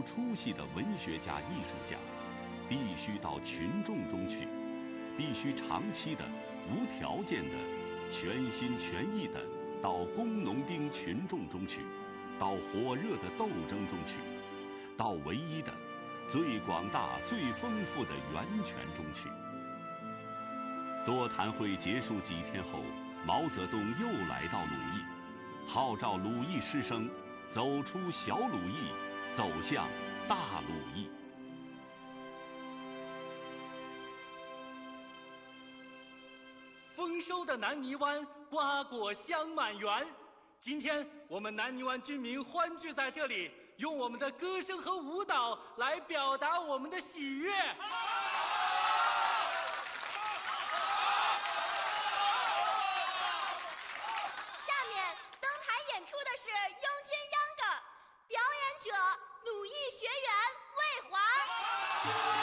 出息的文学家、艺术家，必须到群众中去，必须长期的、无条件的、全心全意的到工农兵群众中去，到火热的斗争中去，到唯一的、最广大、最丰富的源泉中去。座谈会结束几天后，毛泽东又来到鲁艺，号召鲁艺师生走出小鲁艺，走向大鲁艺。 丰收的南泥湾，瓜果香满园。今天我们南泥湾军民欢聚在这里，用我们的歌声和舞蹈来表达我们的喜悦。 下面登台演出的是拥军秧歌，表演者鲁艺学员魏华。